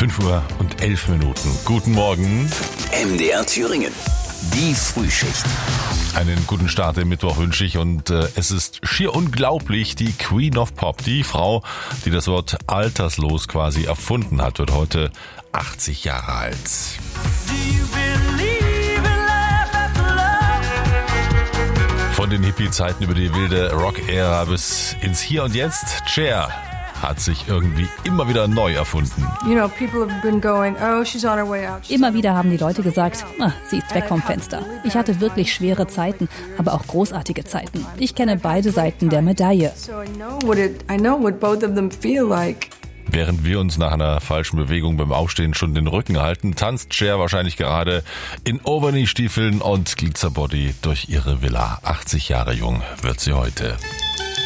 5:11 Uhr. Guten Morgen. MDR Thüringen. Die Frühschicht. Einen guten Start im Mittwoch wünsche ich und es ist schier unglaublich, die Queen of Pop, die Frau, die das Wort alterslos quasi erfunden hat, wird heute 80 Jahre alt. Von den Hippie-Zeiten über die wilde Rock-Ära bis ins Hier und Jetzt, Cher hat sich irgendwie immer wieder neu erfunden. Immer wieder haben die Leute gesagt, sie ist weg vom Fenster. Ich hatte wirklich schwere Zeiten, aber auch großartige Zeiten. Ich kenne beide Seiten der Medaille. Während wir uns nach einer falschen Bewegung beim Aufstehen schon den Rücken halten, tanzt Cher wahrscheinlich gerade in Overknee-Stiefeln und Glitzerbody durch ihre Villa. 80 Jahre jung wird sie heute.